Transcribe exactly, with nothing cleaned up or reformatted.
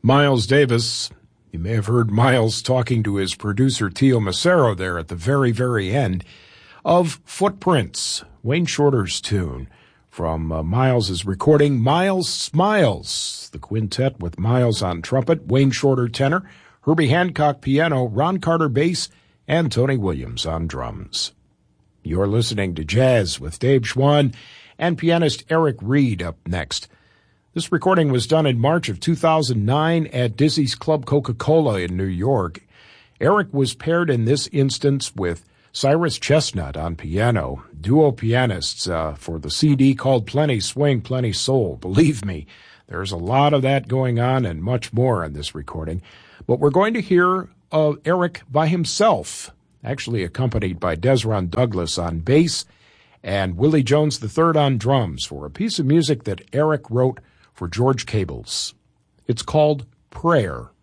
Miles Davis. You may have heard Miles talking to his producer Tio Macero there at the very, very end of Footprints, Wayne Shorter's tune from uh, Miles' recording, Miles Smiles, the quintet with Miles on trumpet, Wayne Shorter tenor, Herbie Hancock piano, Ron Carter bass, and Tony Williams on drums. You're listening to Jazz with Dave Schwann and pianist Eric Reed up next. This recording was done in March of two thousand nine at Dizzy's Club Coca-Cola in New York. Eric was paired in this instance with Cyrus Chestnut on piano, duo pianists uh, for the C D called Plenty Swing, Plenty Soul. Believe me, there's a lot of that going on and much more in this recording. But we're going to hear uh, Eric by himself, actually accompanied by Desron Douglas on bass and Willie Jones the third on drums for a piece of music that Eric wrote for George Cables. It's called Prayer.